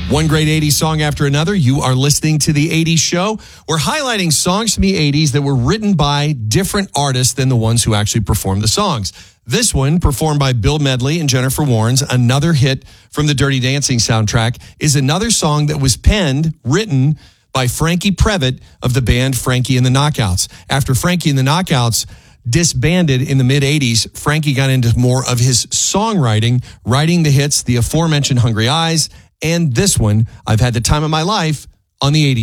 One great 80s song after another. You are listening to the 80s show. We're highlighting songs from the 80s that were written by different artists than the ones who actually performed the songs. This one, performed by Bill Medley and Jennifer Warnes, another hit from the Dirty Dancing soundtrack, is another song that was written by Frankie Previtt of the band Frankie and the Knockouts. After Frankie and the Knockouts disbanded in the mid-'80s, Frankie got into more of his songwriting, writing the hits, the aforementioned Hungry Eyes, and this one, I've Had the Time of My Life, on the 80s.